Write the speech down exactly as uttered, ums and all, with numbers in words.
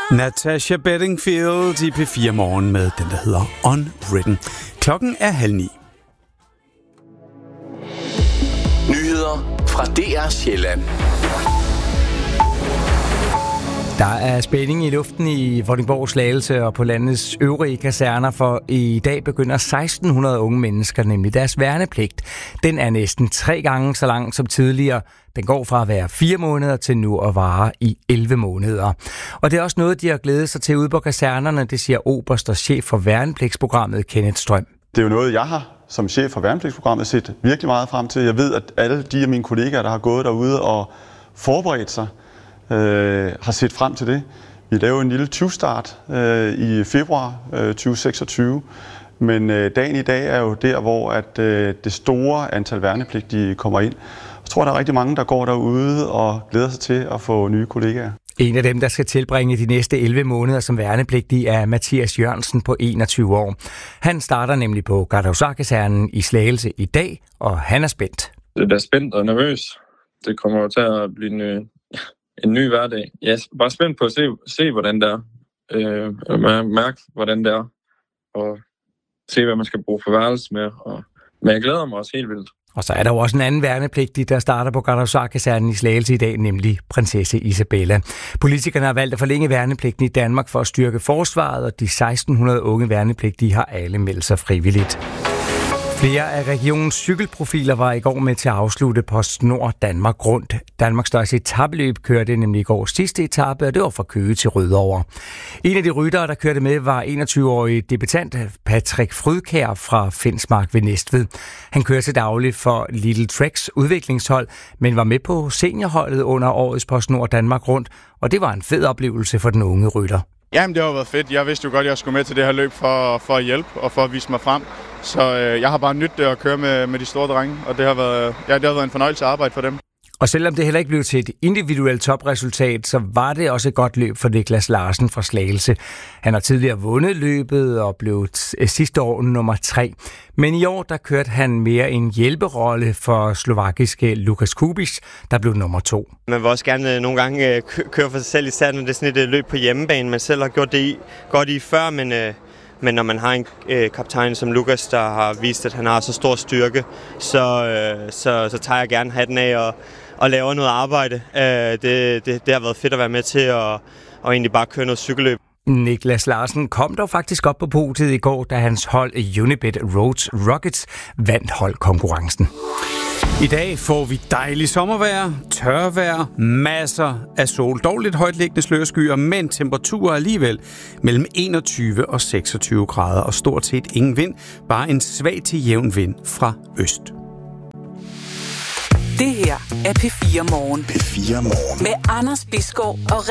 Natasha Bedingfield i P fire Morgen med den, der hedder Unwritten. Klokken er halv ni. Nyheder fra D R Sjælland. Der er spænding i luften i Vordingborg, Slagelse og på landets øvrige kaserner, for i dag begynder seksten hundrede unge mennesker nemlig deres værnepligt. Den er næsten tre gange så lang som tidligere. Den går fra at være fire måneder til nu at vare i elleve måneder. Og det er også noget, de har glædet sig til ude på kasernerne, det siger oberst og chef for værnepligtsprogrammet Kenneth Strøm. Det er jo noget, jeg har som chef for værnepligtsprogrammet set virkelig meget frem til. Jeg ved, at alle de af mine kollegaer, der har gået derude og forberedt sig, øh, har set frem til det. Vi laver en lille tyve-start øh, i februar øh, tyve seksogtyve, men øh, dagen i dag er jo der, hvor at, øh, det store antal værnepligtige kommer ind. Jeg tror, der er rigtig mange, der går derude og glæder sig til at få nye kollegaer. En af dem, der skal tilbringe de næste elleve måneder som værnepligtig, er Mathias Jørgensen på enogtyve år. Han starter nemlig på Gardehusarkasernen i Slagelse i dag, og han er spændt. Det er spændt og nervøs. Det kommer jo til at blive en, en ny hverdag. Jeg er bare spændt på at se, se hvordan det er. Øh, mærke, hvordan det er. Og se, hvad man skal bruge for værelse med. Og, men jeg glæder mig også helt vildt. Og så er der jo også en anden værnepligtig, der starter på Gardehusarkasernen i Slagelse i dag, nemlig prinsesse Isabella. Politikerne har valgt at forlænge værnepligten i Danmark for at styrke forsvaret, og de seksten hundrede unge værnepligtige har alle meldt sig frivilligt. Flere af regionens cykelprofiler var i går med til at afslutte PostNord Danmark Rundt. Danmarks største etapeløb kørte nemlig i går sidste etape, og det var fra Køge til Rødovre. En af de ryttere, der kørte med, var enogtyve-årig debutant Patrick Frydkjær fra Fensmark ved Næstved. Han kører til daglig for Little Treks udviklingshold, men var med på seniorholdet under årets PostNord Danmark Rundt, og det var en fed oplevelse for den unge rytter. Jamen, det har været fedt. Jeg vidste jo godt, at jeg skulle med til det her løb for, for at hjælpe og for at vise mig frem. Så øh, jeg har bare nydt det at køre med, med de store drenge, og det har været, ja, det har været en fornøjelse at arbejde for dem. Og selvom det heller ikke blev til et individuelt topresultat, så var det også et godt løb for Niklas Larsen fra Slagelse. Han har tidligere vundet løbet og blev t- sidste år nummer tre. Men i år der kørte han mere en hjælperolle for slovakiske Lukas Kubic, der blev nummer to. Man vil også gerne nogle gange køre for sig selv, især når det er sådan et løb på hjemmebane. Man selv har gjort det i, godt i før, men... Men når man har en øh, kaptajn som Lukas, der har vist, at han har så stor styrke, så, øh, så, så tager jeg gerne hatten af og, og laver noget arbejde. Øh, det, det, det har været fedt at være med til at og egentlig bare køre noget cykelløb. Niklas Larsen kom dog faktisk op på podiet i går, da hans hold Unibet Roads Rockets vandt holdkonkurrencen. I dag får vi dejlig sommervejr, tørvejr, masser af sol, dog lidt højtliggende slørskyer, men temperaturer alligevel mellem enogtyve og seksogtyve grader, og stort set ingen vind, bare en svag til jævn vind fra øst. Det her er P fire Morgen. P fire Morgen. Med Anders Bisgaard og